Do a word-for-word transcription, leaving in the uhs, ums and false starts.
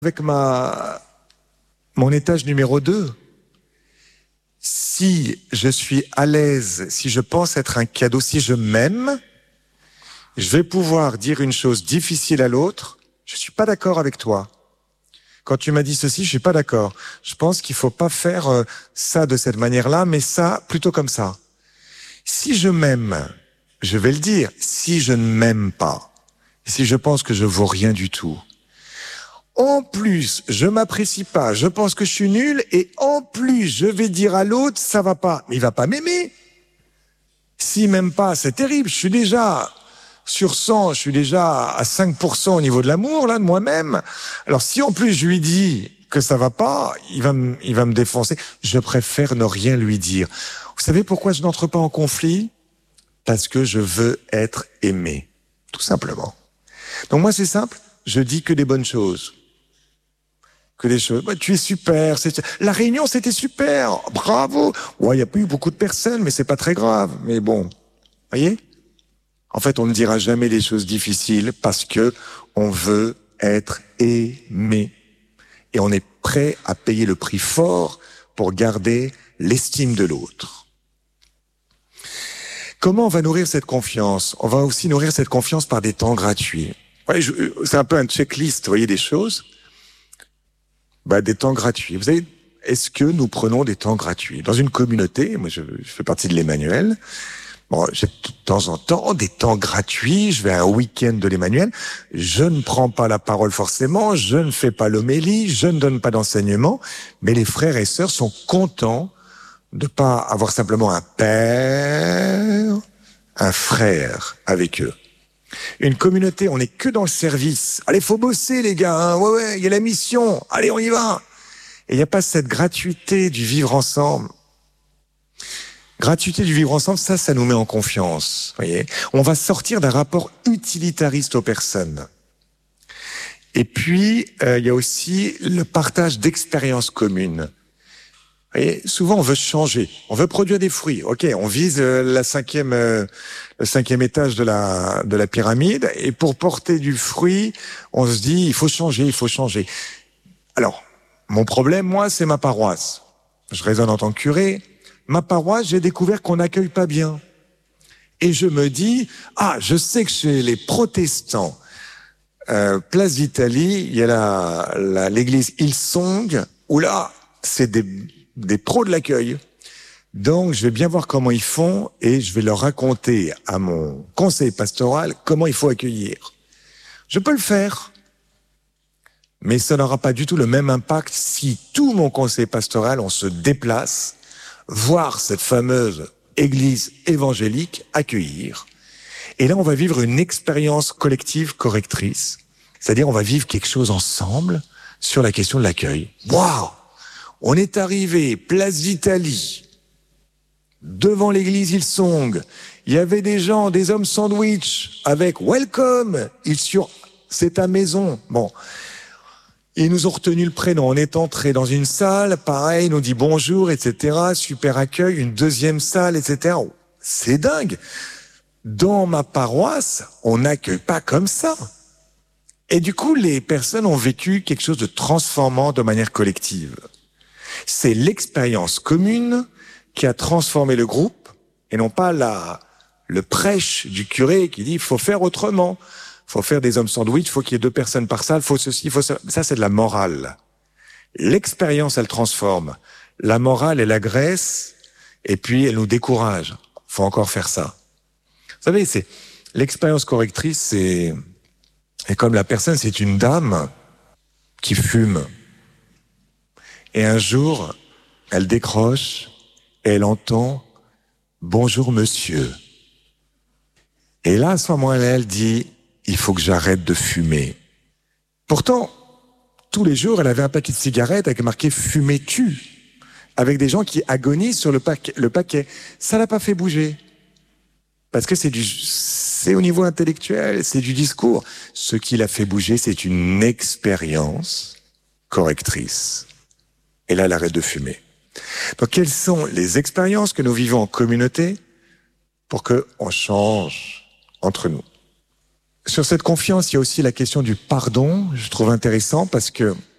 Avec ma mon étage numéro deux, si je suis à l'aise, si je pense être un cadeau, si je m'aime, je vais pouvoir dire une chose difficile à l'autre. Je suis pas d'accord avec toi. Quand tu m'as dit ceci, je suis pas d'accord. Je pense qu'il faut pas faire euh, ça de cette manière-là, mais ça plutôt comme ça. Si je m'aime, je vais le dire. Si je ne m'aime pas, si je pense que je vaux rien du tout, en plus, je m'apprécie pas, je pense que je suis nul, et en plus, je vais dire à l'autre, ça va pas. Mais il va pas m'aimer. S'il m'aime pas, c'est terrible. Je suis déjà sur cent, je suis déjà à cinq pour cent au niveau de l'amour, là, de moi-même. Alors, si en plus je lui dis que ça va pas, il va me, il va me défoncer. Je préfère ne rien lui dire. Vous savez pourquoi je n'entre pas en conflit? Parce que je veux être aimé. Tout simplement. Donc moi, c'est simple. Je dis que des bonnes choses. Que des choses. Bah, tu es super. C'est... La réunion, c'était super. Bravo. Ouais, il n'y a pas eu beaucoup de personnes, mais c'est pas très grave. Mais bon, voyez. En fait, on ne dira jamais les choses difficiles parce que on veut être aimé. Et on est prêt à payer le prix fort pour garder l'estime de l'autre. Comment on va nourrir cette confiance? On va aussi nourrir cette confiance par des temps gratuits. Ouais, je... c'est un peu un checklist, vous voyez, des choses. Bah, des temps gratuits. Vous savez, est-ce que nous prenons des temps gratuits? Dans une communauté, moi je, je fais partie de l'Emmanuel, bon, j'ai de temps en temps des temps gratuits, je vais à un week-end de l'Emmanuel, je ne prends pas la parole forcément, je ne fais pas l'homélie, je ne donne pas d'enseignement, mais les frères et sœurs sont contents de pas avoir simplement un père, un frère avec eux. Une communauté, on n'est que dans le service. Allez, faut bosser, les gars. Hein. Ouais, ouais, il y a la mission. Allez, on y va. Et il n'y a pas cette gratuité du vivre ensemble. Gratuité du vivre ensemble, ça, ça nous met en confiance. Voyez, on va sortir d'un rapport utilitariste aux personnes. Et puis, euh, il y a aussi le partage d'expériences communes. Vous voyez, souvent on veut changer, on veut produire des fruits. Ok, on vise euh, la cinquième, euh, le cinquième étage de la de la pyramide, et pour porter du fruit, on se dit il faut changer, il faut changer. Alors, mon problème, moi, c'est ma paroisse. Je raisonne en tant que curé. Ma paroisse, j'ai découvert qu'on n'accueille pas bien, et je me dis ah, je sais que chez les protestants, euh, Place d'Italie, il y a la, la l'église Hillsong, où là, c'est des des pros de l'accueil. Donc, je vais bien voir comment ils font et je vais leur raconter à mon conseil pastoral comment il faut accueillir. Je peux le faire, mais ça n'aura pas du tout le même impact si tout mon conseil pastoral, on se déplace, voir cette fameuse église évangélique accueillir. Et là, on va vivre une expérience collective correctrice. C'est-à-dire, on va vivre quelque chose ensemble sur la question de l'accueil. Waouh! On est arrivé, place d'Italie, devant l'église Hillsong. Il y avait des gens, des hommes sandwich, avec welcome, ils sur, c'est ta maison. Bon. Ils nous ont retenu le prénom. On est entré dans une salle, pareil, ils nous dit bonjour, et cetera. Super accueil, une deuxième salle, et cetera. C'est dingue. Dans ma paroisse, on n'accueille pas comme ça. Et du coup, les personnes ont vécu quelque chose de transformant de manière collective. C'est l'expérience commune qui a transformé le groupe et non pas la, le prêche du curé qui dit il faut faire autrement, il faut faire des hommes sandwich, il faut qu'il y ait deux personnes par salle, il faut ceci, il faut ça. Ça, c'est de la morale. L'expérience, elle transforme. La morale, elle agresse et puis elle nous décourage. Il faut encore faire ça. Vous savez, c'est l'expérience correctrice, c'est et comme la personne, c'est une dame qui fume. Et un jour, elle décroche et elle entend « Bonjour monsieur ». Et là, à ce moment-là, elle dit « Il faut que j'arrête de fumer ». Pourtant, tous les jours, elle avait un paquet de cigarettes avec marqué « Fumais-tu » avec des gens qui agonisent sur le paquet. Le paquet. Ça l'a pas fait bouger. Parce que c'est du, c'est au niveau intellectuel, c'est du discours. Ce qui l'a fait bouger, c'est une expérience correctrice. Et là, elle arrête de fumer. Donc, quelles sont les expériences que nous vivons en communauté pour qu'on change entre nous? Sur cette confiance, il y a aussi la question du pardon. Je trouve intéressant parce que